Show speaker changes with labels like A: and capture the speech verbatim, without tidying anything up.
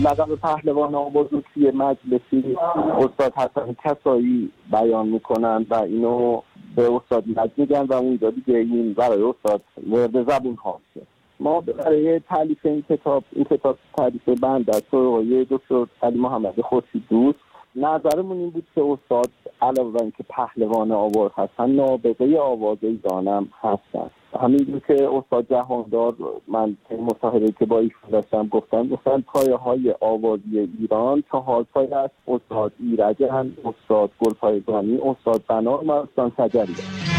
A: لقب پهلوان آواز رو توی مجلسی استاد حسن کسایی بیان میکنن و اینو به استاد مجد میگن و اون دیگه این برای استاد ورد زبون هاست. ما برای تالیف این کتاب این کتاب تالیف بند از آقای دکتر علی محمد خورشید دوست نظرمون این بود که استاد علاوه بر اینکه پهلوان آواز هستن نابغه آواز ایرانم هستن. همین که استاد جهاندار من مصاحبه که با ایشون داشتم گفتن گفتن پایه های آوازی ایران چهار پایه است: استاد ایرجن، استاد گلپایگانی، استاد بنا و استاد سجریان.